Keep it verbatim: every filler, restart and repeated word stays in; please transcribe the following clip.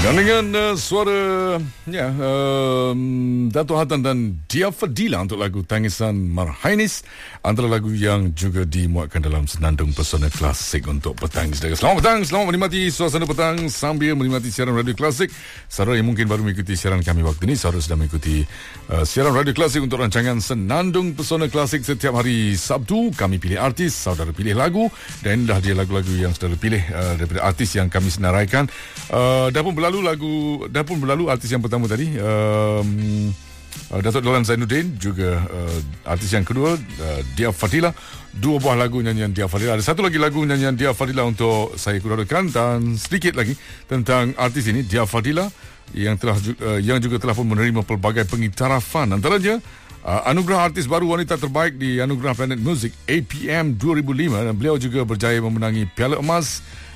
Dan dengan uh, suara ya um, Dato' Hatan dan Dia Fadila untuk lagu Tangisan Marhainis, antara lagu yang juga dimuatkan dalam senandung pesona klasik untuk petang. Selamat petang, selamat menikmati suasana petang sambil menikmati siaran radio klasik. Saudara yang mungkin baru mengikuti siaran kami waktu ini, saudara sedang mengikuti uh, siaran radio klasik untuk rancangan senandung pesona klasik. Setiap hari Sabtu kami pilih artis, saudara pilih lagu, dan dah dia lagu-lagu yang saudara pilih uh, daripada artis yang kami senaraikan. Uh, dah pun berlalu lagu dah pun berlalu artis yang pertama tadi, um, uh, Datuk Dahlan Zainuddin, juga uh, artis yang kedua uh, Dia Fadila. Dua buah lagu nyanyian Dia Fadila. Ada satu lagi lagu nyanyian Dia Fadila untuk saya kudarakan, dan sedikit lagi tentang artis ini, Dia Fadila, yang telah uh, yang juga telah pun menerima pelbagai pengiktirafan, antaranya uh, anugerah artis baru wanita terbaik di Anugerah Planet Music A P M dua ribu lima, dan beliau juga berjaya memenangi Piala Emas